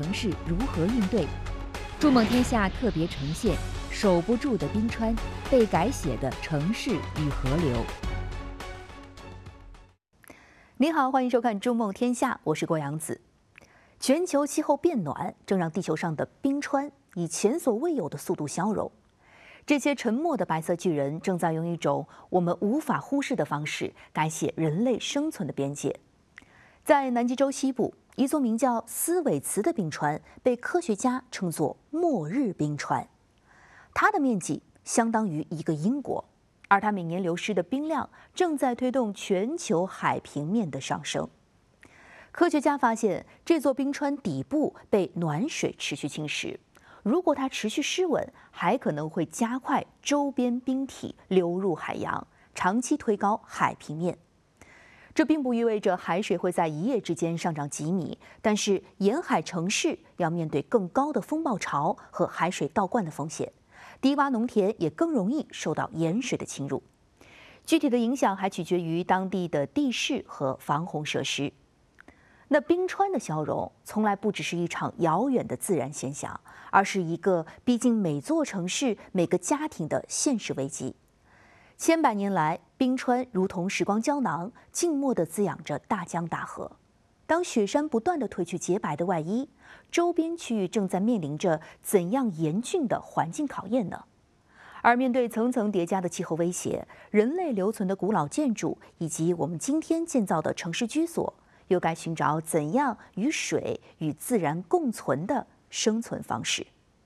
城市如何应对。筑梦天下特别呈现守不住的冰川，被改写的城市与河流。 您好，欢迎收看《筑梦天下》，我是郭阳子。全球气候变暖正让地球上的冰川以前所未有的速度消融。这些沉默的白色巨人正在用一种我们无法忽视的方式改写人类生存的边界。在南极洲西部，一座名叫斯韦茨的冰川被科学家称作“末日冰川”，它的面积相当于一个英国，而它每年流失的冰量正在推动全球海平面的上升。科学家发现，这座冰川底部被暖水持续侵蚀，如果它持续失稳，还可能会加快周边冰体流入海洋，长期推高海平面。这并不意味着海水会在一夜之间上涨几米，但是沿海城市要面对更高的风暴潮和海水倒灌的风险，低洼农田也更容易受到盐水的侵入。具体的影响还取决于当地的地势和防洪设施。那冰川的消融从来不只是一场遥远的自然现象，而是一个逼近每座城市、每个家庭的现实危机。千百年来，冰川如同时光胶囊，静默地滋养着大江大河。当雪山不断地褪去洁白的外衣，周边区域正在面临着怎样严峻的环境考验呢？而面对层层叠加的气候威胁，人类留存的古老建筑以及我们今天建造的城市居所，又该寻找怎样与水与自然共存的生存方式？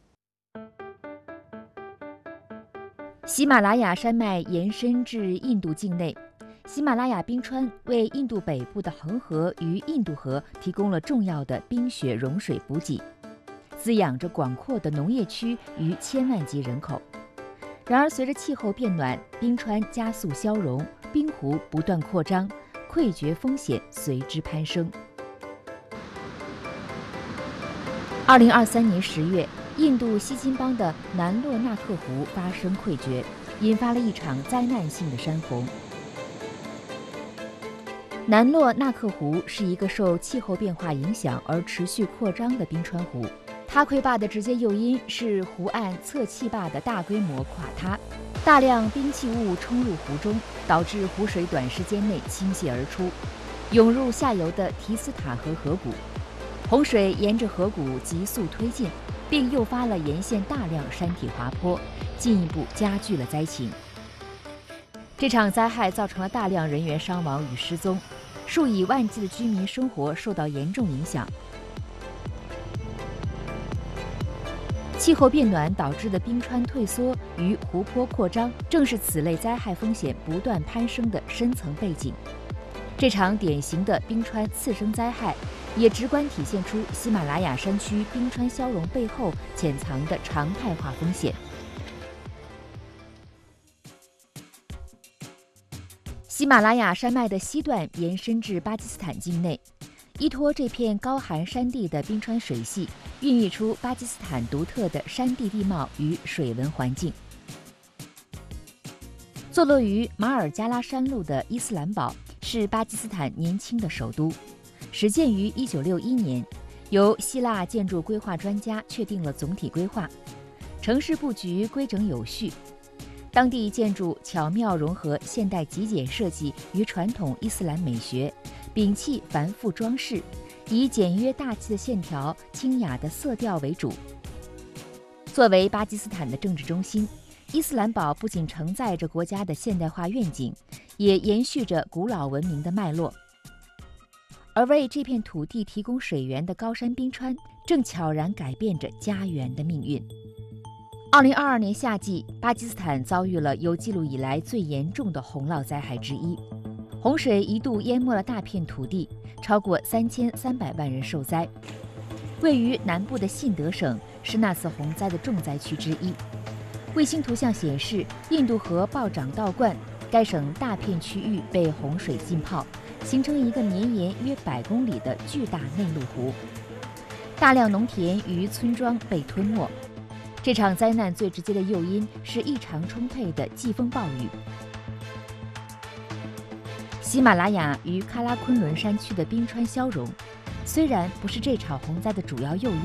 喜马拉雅山脉延伸至印度境内，喜马拉雅冰川为印度北部的恒河与印度河提供了重要的冰雪融水补给，滋养着广阔的农业区与千万级人口。然而，随着气候变暖，冰川加速消融，冰湖不断扩张，溃决风险随之攀升。2023年10月，印度西金邦的南洛纳克湖发生溃决，引发了一场灾难性的山洪。南洛纳克湖是一个受气候变化影响而持续扩张的冰川湖，它溃坝的直接诱因是湖岸侧砌坝的大规模垮塌，大量冰气雾冲入湖中，导致湖水短时间内倾泻而出，涌入下游的提斯塔河河谷。洪水沿着河谷急速推进，并诱发了沿线大量山体滑坡，进一步加剧了灾情。这场灾害造成了大量人员伤亡与失踪，数以万计的居民生活受到严重影响。气候变暖导致的冰川退缩与湖泊扩张，正是此类灾害风险不断攀升的深层背景。这场典型的冰川次生灾害，也直观体现出喜马拉雅山区冰川消融背后潜藏的常态化风险。喜马拉雅山脉的西段延伸至巴基斯坦境内，依托这片高寒山地的冰川水系，孕育出巴基斯坦独特的山地地貌与水文环境。坐落于马尔加拉山路的伊斯兰堡是巴基斯坦年轻的首都，始建于1961年，由希腊建筑规划专家确定了总体规划，城市布局规整有序，当地建筑巧妙融合现代极简设计与传统伊斯兰美学，摒弃繁复装饰，以简约大气的线条、清雅的色调为主。作为巴基斯坦的政治中心，伊斯兰堡不仅承载着国家的现代化愿景，也延续着古老文明的脉络。而为这片土地提供水源的高山冰川，正悄然改变着家园的命运。2022年夏季，巴基斯坦遭遇了有记录以来最严重的洪涝灾害之一，洪水一度淹没了大片土地，超过3300万人受灾。位于南部的信德省是那次洪灾的重灾区之一。卫星图像显示，印度河暴涨倒灌，该省大片区域被洪水浸泡，形成一个绵延约100公里的巨大内陆湖，大量农田与村庄被吞没。这场灾难最直接的诱因是异常充沛的季风暴雨。喜马拉雅与喀拉昆仑山区的冰川消融，虽然不是这场洪灾的主要诱因，